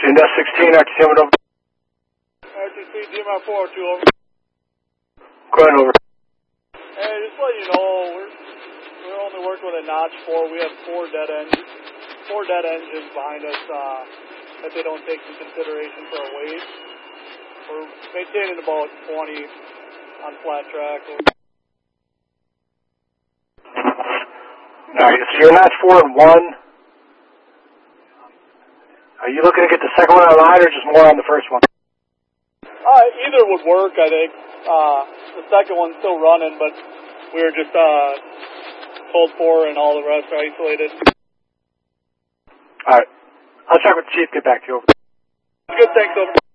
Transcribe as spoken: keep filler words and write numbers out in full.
Index sixteen, R T C over. R T C, D M R four oh two over. Go ahead, over. Hey, just to let you know, we're, we're only working with a notch four. We have four dead ends, four dead engines behind us uh, that they don't take into consideration for our weight. We're maintaining about twenty on flat track. Alright, so you're notch four and one. Are you looking to get the second one online or just more on the first one? Uh, either would work, I think. Uh, the second one's still running, but we were just uh, told for and all the rest are isolated. Alright. I'll check with the chief, get back to you. Good, thanks, over.